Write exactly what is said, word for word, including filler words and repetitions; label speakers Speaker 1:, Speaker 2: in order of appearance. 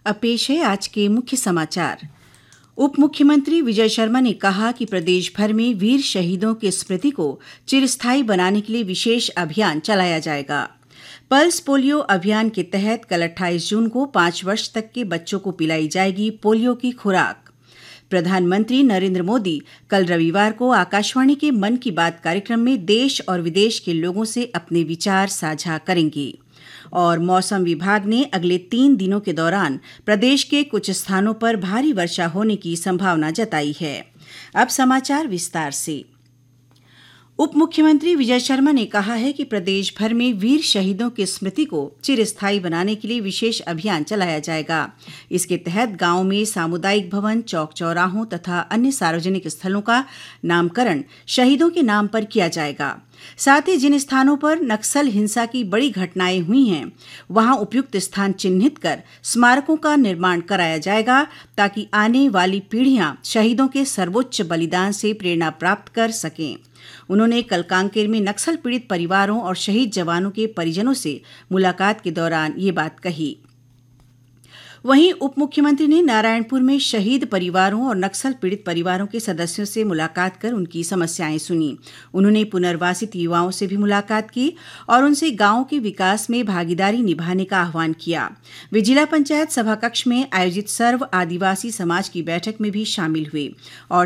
Speaker 1: अब पेश है आज के मुख्य समाचार। उप मुख्यमंत्री विजय शर्मा ने कहा कि प्रदेश भर में वीर शहीदों की स्मृति को चिरस्थायी बनाने के लिए विशेष अभियान चलाया जाएगा। पल्स पोलियो अभियान के तहत कल अट्ठाईस जून को पांच वर्ष तक के बच्चों को पिलाई जाएगी पोलियो की खुराक। प्रधानमंत्री नरेंद्र मोदी कल रविवार को आकाशवाणी के मन की बात कार्यक्रम में देश और विदेश के लोगों से अपने विचार साझा करेंगे। और मौसम विभाग ने अगले तीन दिनों के दौरान प्रदेश के कुछ स्थानों पर भारी वर्षा होने की संभावना जताई है। अब समाचार विस्तार से। उप मुख्यमंत्री विजय शर्मा ने कहा है कि प्रदेश भर में वीर शहीदों की स्मृति को चिरस्थायी बनाने के लिए विशेष अभियान चलाया जाएगा। इसके तहत गांवों में सामुदायिक भवन, चौक चौराहों तथा अन्य सार्वजनिक स्थलों का नामकरण शहीदों के नाम पर किया जाएगा। साथ ही जिन स्थानों पर नक्सल हिंसा की बड़ी घटनाएं हुई हैं, वहां उपयुक्त स्थान चिन्हित कर स्मारकों का निर्माण कराया जाएगा ताकि आने वाली पीढ़ियां शहीदों के सर्वोच्च बलिदान से प्रेरणा प्राप्त कर सकें। उन्होंने कल कांकेर में नक्सल पीड़ित परिवारों और शहीद जवानों के परिजनों से मुलाकात के दौरान ये बात कही। वहीं उप मुख्यमंत्री ने नारायणपुर में शहीद परिवारों और नक्सल पीड़ित परिवारों के सदस्यों से मुलाकात कर उनकी समस्याएं सुनी। उन्होंने पुनर्वासित युवाओं से भी मुलाकात की और उनसे गांव के विकास में भागीदारी निभाने का आह्वान किया। वे जिला पंचायत सभा कक्ष में आयोजित सर्व आदिवासी समाज की बैठक में भी शामिल हुए और